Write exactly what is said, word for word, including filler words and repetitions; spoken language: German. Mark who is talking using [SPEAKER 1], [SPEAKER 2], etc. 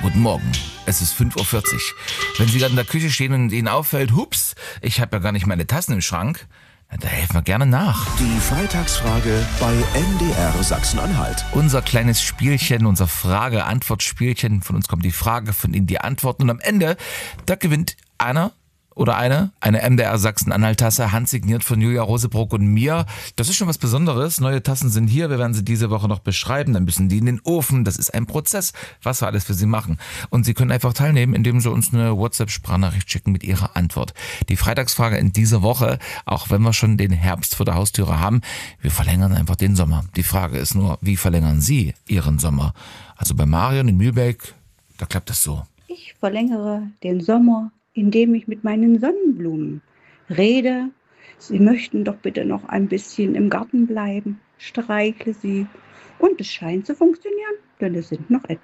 [SPEAKER 1] guten Morgen. Es ist fünf Uhr vierzig. Wenn Sie gerade in der Küche stehen und Ihnen auffällt, hups, ich habe ja gar nicht meine Tassen im Schrank, na, da helfen wir gerne nach.
[SPEAKER 2] Die Freitagsfrage bei N D R Sachsen-Anhalt.
[SPEAKER 1] Unser kleines Spielchen, unser Frage-Antwort-Spielchen. Von uns kommt die Frage, von Ihnen die Antworten. Und am Ende, da gewinnt einer oder eine, eine M D R Sachsen-Anhalt-Tasse, handsigniert von Julia Rosebrock und mir. Das ist schon was Besonderes. Neue Tassen sind hier. Wir werden sie diese Woche noch beschreiben. Dann müssen die in den Ofen. Das ist ein Prozess, was wir alles für Sie machen. Und Sie können einfach teilnehmen, indem Sie uns eine WhatsApp-Sprachnachricht schicken mit Ihrer Antwort. Die Freitagsfrage in dieser Woche, auch wenn wir schon den Herbst vor der Haustüre haben, wir verlängern einfach den Sommer. Die Frage ist nur, wie verlängern Sie Ihren Sommer? Also bei Marion in Mühlbeck, da klappt das so.
[SPEAKER 3] Ich verlängere den Sommer, indem ich mit meinen Sonnenblumen rede. Sie möchten doch bitte noch ein bisschen im Garten bleiben. Streichle sie. Und es scheint zu funktionieren, denn es sind noch etliche.